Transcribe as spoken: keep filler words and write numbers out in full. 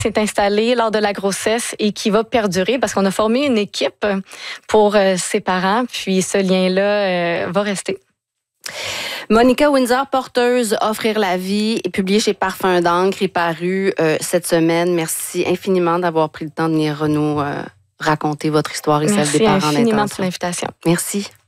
s'est installé lors de la grossesse et qui va perdurer parce qu'on a formé une équipe pour euh, ses parents, puis ce lien-là euh, va rester. Monica Windsor, porteuse Offrir la vie, est publiée chez Parfums d'encre et paru euh, cette semaine. Merci infiniment d'avoir pris le temps de venir nous euh, raconter votre histoire et Merci celle des parents d'intention. infiniment pour l'invitation. Merci.